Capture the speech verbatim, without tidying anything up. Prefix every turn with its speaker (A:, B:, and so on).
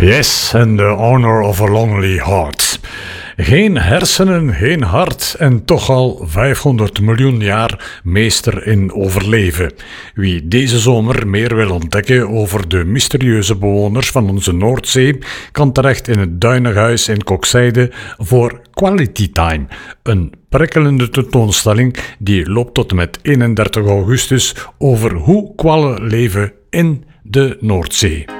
A: Yes, and the honor of a lonely heart. Geen hersenen, geen hart en toch al vijfhonderd miljoen jaar meester in overleven. Wie deze zomer meer wil ontdekken over de mysterieuze bewoners van onze Noordzee, kan terecht in het Duinighuis in Kokzijde voor Quality Time. Een prikkelende tentoonstelling die loopt tot en met eenendertig augustus over hoe kwallen leven in de Noordzee.